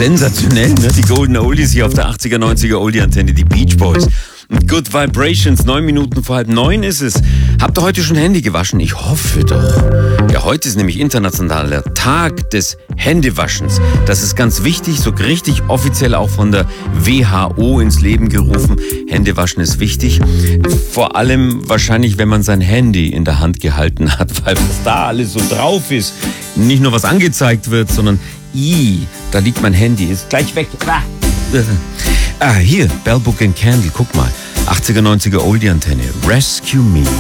sensationell, ne? Die Golden Oldies hier auf der 80er, 90er Oldie-Antenne, die Beach Boys. Good Vibrations, 9 Minuten vor 8:30 ist es. Habt ihr heute schon Hände gewaschen? Ich hoffe doch. Ja, heute ist nämlich internationaler Tag des Händewaschens. Das ist ganz wichtig, so richtig offiziell auch von der WHO ins Leben gerufen. Händewaschen ist wichtig. Vor allem wahrscheinlich, wenn man sein Handy in der Hand gehalten hat, weil was da alles so drauf ist. Nicht nur was angezeigt wird, sondern da liegt mein Handy, ist gleich weg. Hier, Bell Book and Candle, guck mal. 80er, 90er Oldie-Antenne. Rescue Me.